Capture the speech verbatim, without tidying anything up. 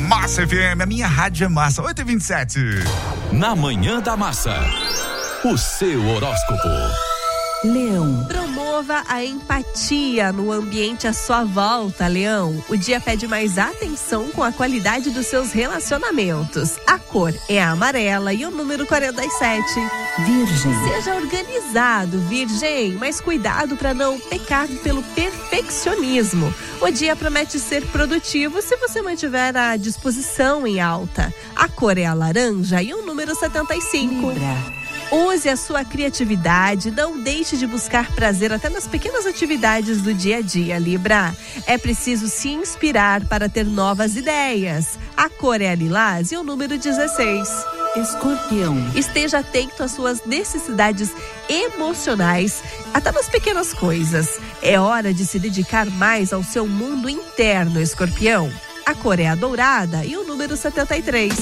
Massa F M, a minha rádio é massa. oito e vinte e sete. Na Manhã da Massa, o seu horóscopo. Leão. Promova a empatia no ambiente à sua volta, Leão. O dia pede mais atenção com a qualidade dos seus relacionamentos. A cor é a amarela e o número quarenta e sete. Virgem. Seja organizado, Virgem, mas cuidado para não pecar pelo perfeccionismo. O dia promete ser produtivo se você mantiver a disposição em alta. A cor é a laranja e o número setenta e cinco. Libra. Use a sua criatividade, não deixe de buscar prazer até nas pequenas atividades do dia a dia, Libra. É preciso se inspirar para ter novas ideias. A cor é a lilás e o número dezesseis. Escorpião. Esteja atento às suas necessidades emocionais, até nas pequenas coisas. É hora de se dedicar mais ao seu mundo interno, Escorpião. A cor é a dourada e o número setenta e três.